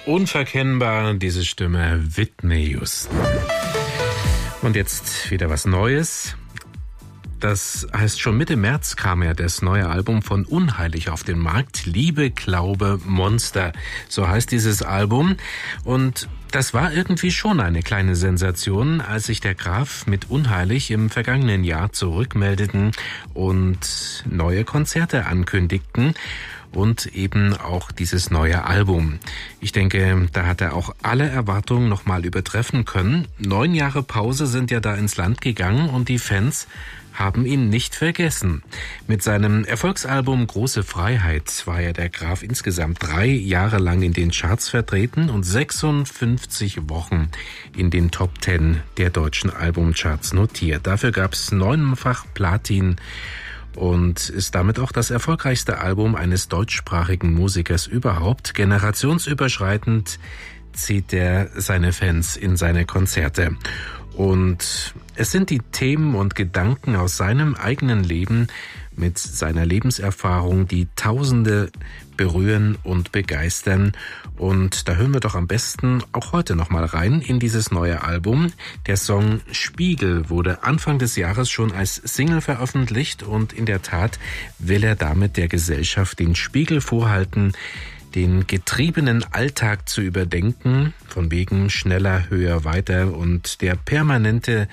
Unverkennbar, diese Stimme Whitney Houston. Und jetzt wieder was Neues. Das heißt, schon Mitte März kam ja das neue Album von Unheilig auf den Markt. Liebe, Glaube, Monster. So heißt dieses Album. Und das war irgendwie schon eine kleine Sensation, als sich der Graf mit Unheilig im vergangenen Jahr zurückmeldeten und neue Konzerte ankündigten. Und eben auch dieses neue Album. Ich denke, da hat er auch alle Erwartungen nochmal übertreffen können. 9 Jahre Pause sind ja da ins Land gegangen und die Fans haben ihn nicht vergessen. Mit seinem Erfolgsalbum Große Freiheit war ja der Graf insgesamt 3 Jahre lang in den Charts vertreten und 56 Wochen in den Top 10 der deutschen Albumcharts notiert. Dafür gab es 9-fach Platin und ist damit auch das erfolgreichste Album eines deutschsprachigen Musikers überhaupt. Generationsüberschreitend zieht er seine Fans in seine Konzerte. Und es sind die Themen und Gedanken aus seinem eigenen Leben mit seiner Lebenserfahrung, die Tausende berühren und begeistern. Und da hören wir doch am besten auch heute nochmal rein in dieses neue Album. Der Song Spiegel wurde Anfang des Jahres schon als Single veröffentlicht und in der Tat will er damit der Gesellschaft den Spiegel vorhalten, den getriebenen Alltag zu überdenken, von wegen schneller, höher, weiter und der permanenten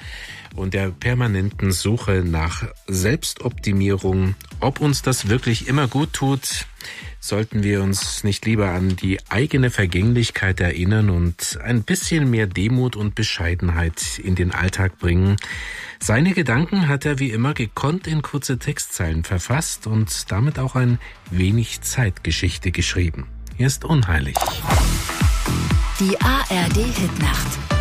Suche nach Selbstoptimierung. Ob uns das wirklich immer gut tut, sollten wir uns nicht lieber an die eigene Vergänglichkeit erinnern und ein bisschen mehr Demut und Bescheidenheit in den Alltag bringen. Seine Gedanken hat er wie immer gekonnt in kurze Textzeilen verfasst und damit auch ein wenig Zeitgeschichte geschrieben. Hier ist Unheilig. Die ARD Hitnacht.